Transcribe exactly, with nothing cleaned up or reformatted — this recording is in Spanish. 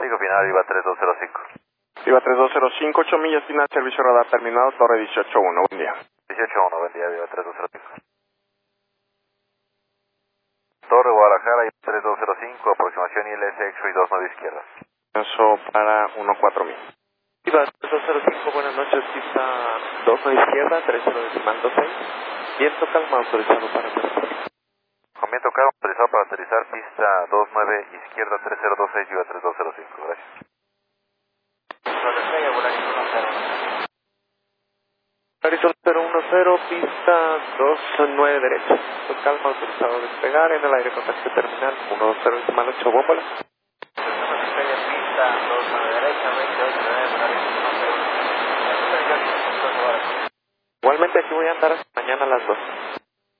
Tráfico final, IVA tres dos cero cinco. IVA tres dos cero cinco, ocho millas final, servicio radar terminado, Torre dieciocho uno, buen día. dieciocho uno, buen día, IVA tres dos cero cinco. Torre Guadalajara, IVA tres dos cero cinco, aproximación I L S X-Ray dos nueve izquierda. Eso para uno cuatro mil. IVA tres dos cero cinco, buenas noches, pista dos nueve izquierda, tres cero decimal dos seis. Viento calma autorizado para aterrizar. Con viento calma autorizado para aterrizar, pista dos nueve izquierda tres cero dos seis, IVA tres dos cero cinco, gracias. Horizon cero uno cero, pista dos nueve derecha. Viento calma autorizado a despegar, en el aire contacto terminal uno dos cero decimal ocho, bómbola. Pista dos nueve derecha, veintiocho nueve, Igualmente aquí voy a andar hasta mañana a las dos.